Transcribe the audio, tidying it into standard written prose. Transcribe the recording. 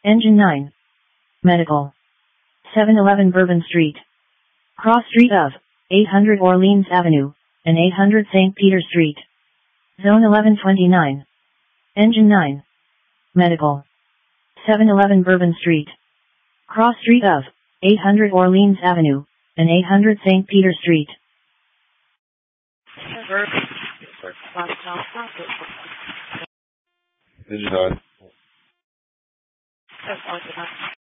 Engine 9. Medical. 711 Bourbon Street. Cross street of 800 Orleans Avenue and 800 St. Peter Street. Zone 1129. Engine 9. Medical. 711 Bourbon Street. Cross street of 800 Orleans Avenue and 800 St. Peter Street. Engine 9.